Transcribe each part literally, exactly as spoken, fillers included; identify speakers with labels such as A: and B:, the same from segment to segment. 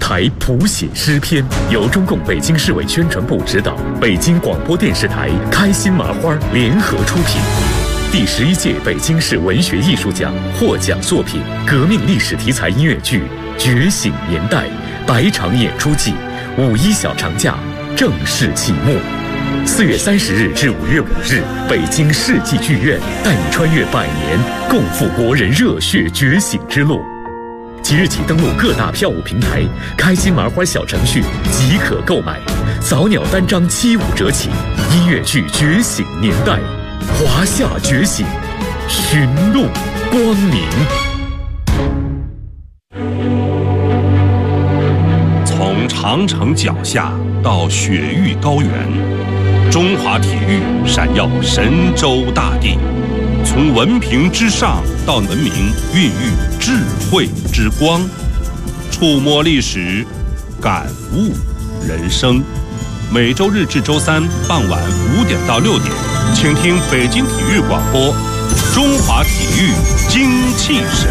A: 台谱写诗篇，由中共北京市委宣传部指导，北京广播电视台开心麻花联合出品。第十一届北京市文学艺术奖获奖作品《革命历史题材音乐剧《觉醒年代》百场演出季五一小长假正式启幕。四月三十日至五月五日，北京世纪剧院带你穿越百年，共赴国人热血觉醒之路。即日起登录各大票务平台，开心麻花小程序即可购买，早鸟单张七五折起。音乐剧《觉醒年代》，华夏觉醒，寻路光明。
B: 从长城脚下到雪域高原，中华体育闪耀神州大地。从文凭之上到文明，孕育智慧之光，触摸历史，感悟人生。每周日至周三傍晚五点到六点，请听北京体育广播《中华体育精气神》。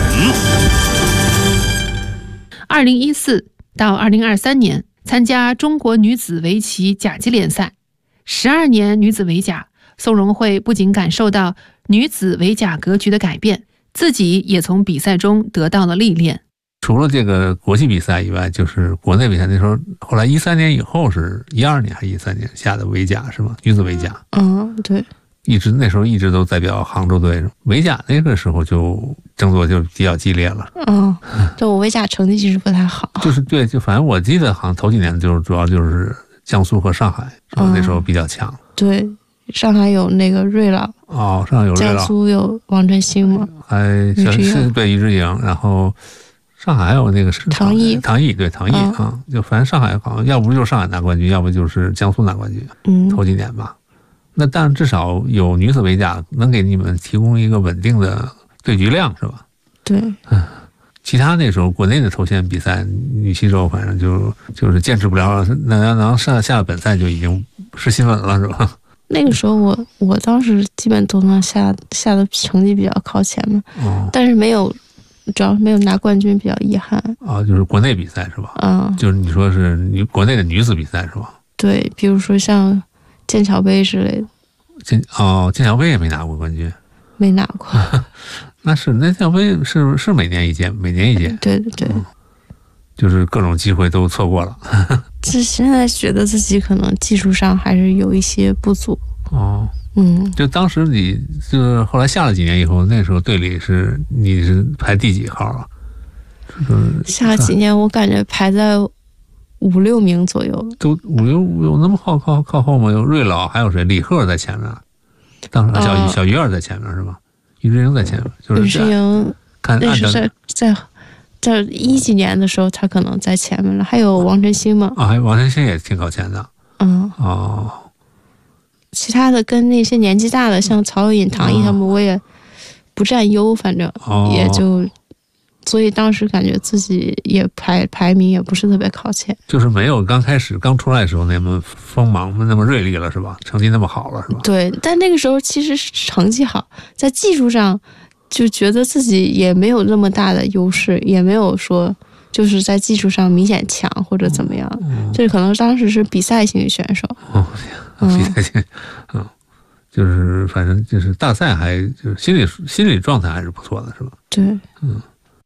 C: 二零一四到二零二三年参加中国女子围棋甲级联赛，十二年女子围甲，宋荣慧不仅感受到女子围甲格局的改变，自己也从比赛中得到了历练。
D: 除了这个国际比赛以外，就是国内比赛。那时候后来一三年以后是一二年还是一三年下的围甲是吗？女子围甲。
E: 嗯，对。
D: 一直那时候一直都代表杭州队。围甲那个时候就争夺就比较激烈了。
E: 嗯，对，我围甲成绩其实不太好。
D: 就是对，就反正我记得好像头几年就是主要就是江苏和上海，是吧？嗯，那时候比较强。
E: 对。上海有那个瑞老
D: 哦，上海有瑞老，
E: 江苏有王振兴嘛，
D: 还是对于之颖，然后上海还有那个是
E: 唐毅，
D: 唐毅对唐毅啊、嗯，就反正上海好像要不就是上海拿冠军，要不就是江苏拿冠军，
E: 嗯，
D: 头几年吧。那但至少有女子围甲能给你们提供一个稳定的对局量，是吧？
E: 对，
D: 嗯。其他那时候国内的头线比赛，女棋手反正就就是坚持不了，能能上下本赛就已经是新闻了，是吧？
E: 那个时候我我当时基本都能下下的成绩比较靠前嘛，
D: 哦，
E: 但是没有，主要没有拿冠军比较遗憾。
D: 啊，就是国内比赛是吧？
E: 嗯，
D: 就是你说是你国内的女子比赛是吧？
E: 对，比如说像剑桥杯之类的。
D: 剑哦，剑桥杯也没拿过冠军。
E: 没拿过。
D: 那是那剑桥杯是是每年一届，每年一届。
E: 对对对。嗯，
D: 就是各种机会都错过了。
E: 这现在觉得自己可能技术上还是有一些不足。
D: 哦，
E: 嗯，
D: 就当时你就是后来下了几年以后，那时候队里是你是排第几号啊？
E: 下了几年我感觉排在五六名左右。
D: 都五六有那么靠靠靠后吗？有瑞老，还有谁？李贺在前面，当时小、哦、小于二在前面是吧？于志英在前面，就是
E: 于志英
D: 看
E: 那是在在。在一几年的时候，他可能在前面了。还有王晨星嘛？
D: 啊，还有王晨星也挺靠前的。
E: 嗯，
D: 哦，
E: 其他的跟那些年纪大的，像曹颖、唐毅他们，我也不占优，反正也就，哦、所以当时感觉自己也排排名也不是特别靠前，
D: 就是没有刚开始刚出来的时候那么锋芒、那么锐利了，是吧？成绩那么好了，是吧？
E: 对，但那个时候其实是成绩好，在技术上。就觉得自己也没有那么大的优势，也没有说就是在技术上明显强或者怎么样，
D: 嗯、
E: 这可能当时是比赛型选手。
D: 哦，比赛型，嗯，就是反正就是大赛还就是心理心理状态还是不错的，是吧？
E: 对，
D: 嗯。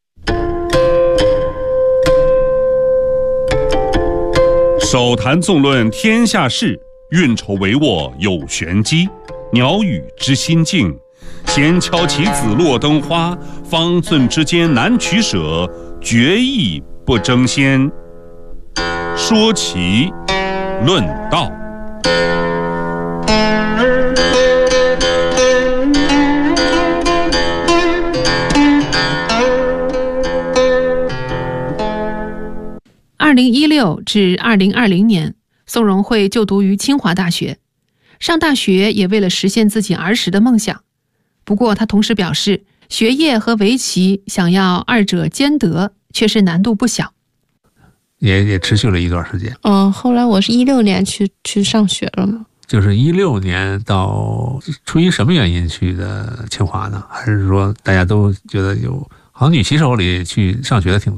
B: 手谈纵论天下事，运筹帷幄有玄机，鸟语之心境。闲敲棋子落灯花，方寸之间难取舍，决意不争先。说棋论道。
C: 二零一六至二零二零年，宋荣慧就读于清华大学。上大学也为了实现自己儿时的梦想。不过他同时表示，学业和围棋想要二者兼得，确实难度不小。
D: 也也持续了一段时间。
E: 嗯，后来我是一六年去去上学了嘛。
D: 就是一六年到，出于什么原因去的清华呢？还是说大家都觉得有，好像女棋手里去上学的挺多？